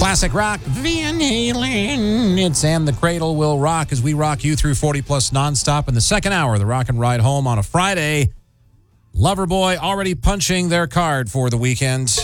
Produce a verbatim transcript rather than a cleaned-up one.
Classic rock, Van Halen. It's And the Cradle Will Rock as we rock you through forty plus nonstop in the second hour of the Rock and Ride Home on a Friday. Loverboy already punching their card for the weekend.